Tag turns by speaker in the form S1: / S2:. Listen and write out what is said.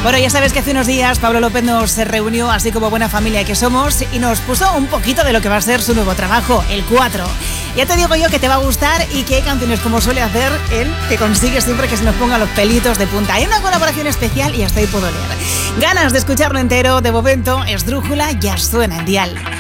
S1: Bueno, ya sabes que hace unos días Pablo López nos reunió, así como buena familia que somos, y nos puso un poquito de lo que va a ser su nuevo trabajo, el 4. Ya te digo yo que te va a gustar y que hay canciones como suele hacer él, que consigue siempre que se nos pongan los pelitos de punta. Hay una colaboración especial y hasta ahí puedo leer. Ganas de escucharlo entero, de momento, Esdrújula ya suena en Dial.